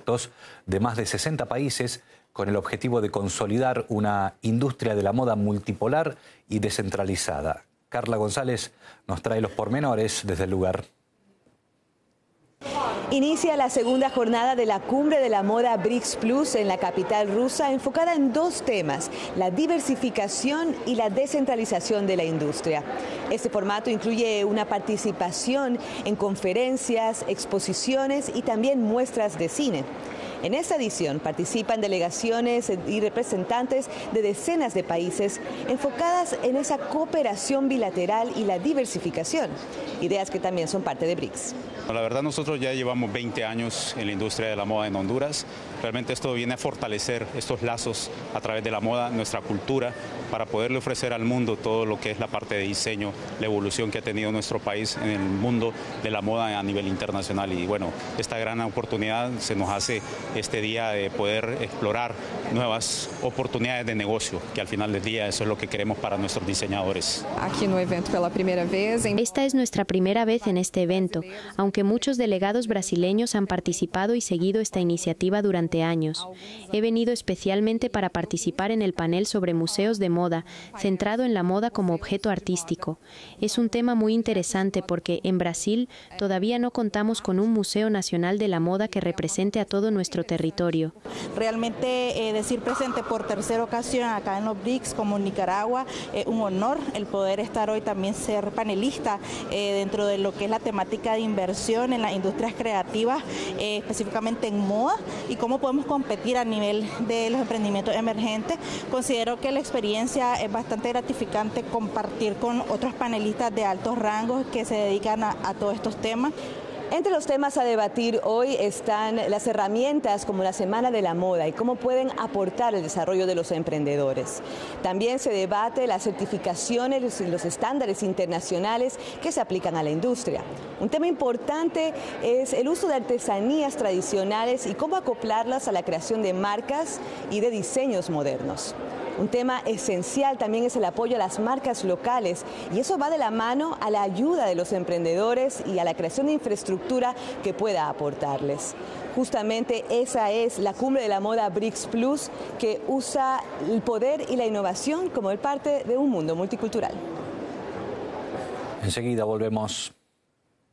expertos de más de 60 países con el objetivo de consolidar una industria de la moda multipolar y descentralizada. Carla González nos trae los pormenores desde el lugar. Inicia la segunda jornada de la Cumbre de la Moda BRICS Plus en la capital rusa, enfocada en dos temas: la diversificación y la descentralización de la industria. Este formato incluye una participación en conferencias, exposiciones y también muestras de cine. En esta edición participan delegaciones y representantes de decenas de países enfocadas en esa cooperación bilateral y la diversificación, ideas que también son parte de BRICS. La verdad, nosotros ya llevamos 20 años en la industria de la moda en Honduras. Realmente esto viene a fortalecer estos lazos a través de la moda, nuestra cultura, para poderle ofrecer al mundo todo lo que es la parte de diseño, la evolución que ha tenido nuestro país en el mundo de la moda a nivel internacional. Y bueno, esta gran oportunidad se nos hace este día de poder explorar nuevas oportunidades de negocio, que al final del día eso es lo que queremos para nuestros diseñadores. Aquí no evento pela primera vez. Esta es nuestra primera vez en este evento, aunque muchos delegados brasileños han participado y seguido esta iniciativa durante años. He venido especialmente para participar en el panel sobre museos de moda, centrado en la moda como objeto artístico. Es un tema muy interesante porque en Brasil todavía no contamos con un Museo Nacional de la Moda que represente a todo nuestro territorio. Realmente decir presente por tercera ocasión acá en los BRICS como Nicaragua, un honor el poder estar hoy también ser panelista dentro de lo que es la temática de inversión en las industrias creativas, específicamente en moda, y cómo podemos competir a nivel de los emprendimientos emergentes. Considero que la experiencia es bastante gratificante compartir con otros panelistas de altos rangos que se dedican a todos estos temas. Entre los temas a debatir hoy están las herramientas como la Semana de la Moda y cómo pueden aportar el desarrollo de los emprendedores. También se debate las certificaciones y los estándares internacionales que se aplican a la industria. Un tema importante es el uso de artesanías tradicionales y cómo acoplarlas a la creación de marcas y de diseños modernos. Un tema esencial también es el apoyo a las marcas locales, y eso va de la mano a la ayuda de los emprendedores y a la creación de infraestructura que pueda aportarles. Justamente esa es la Cumbre de la Moda BRICS Plus, que usa el poder y la innovación como parte de un mundo multicultural. Enseguida volvemos.